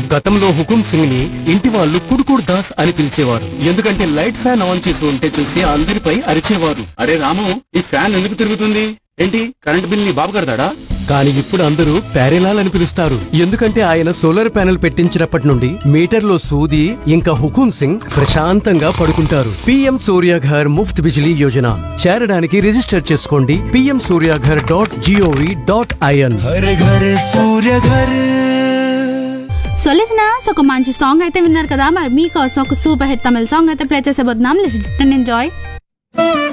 గతంలో హుకుం సింగ్ ని ఇంటి వాళ్ళు కుడుకుడు దాస్ అని పిలిచేవారు. ఎందుకంటే లైట్ ఫ్యాన్ ఆన్ చేసి ఉంటే చూసి అందరిపై అరిచేవారు. అరే రాము, ఈ ఫ్యాన్ ఎందుకు తిరుగుతుంది ఏంటి? కరెంట్ బిల్ ని బాబు కడతాడా? కానీ ఇప్పుడు అందరూ ప్యారెలాల్ అని పిలుస్తారు. ఎందుకంటే ఆయన సోలార్ ప్యానెల్ పెట్టించినప్పటి నుండి మీటర్లో సూది ఇంకా హుకుం సింగ్ ప్రశాంతంగా పడుకుంటారు. పిఎం సూర్యఘర్ ముఫ్త్ బిజిలీ యోజన చేరడానికి రిజిస్టర్ చేసుకోండి pmsuryaghar.gov.in. సో లిజనర్స్, ఒక మంచి సాంగ్ అయితే విన్నారు కదా. మరి మీకోసం ఒక సూపర్ హిట్ తమిళ సాంగ్ అయితే ప్లే చేసేబోతున్నాం. Listen and enjoy.